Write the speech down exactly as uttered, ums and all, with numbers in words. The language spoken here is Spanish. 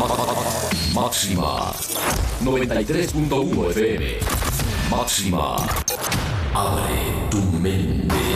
Máxima noventa y tres punto uno F M. Máxima. Abre tu mente.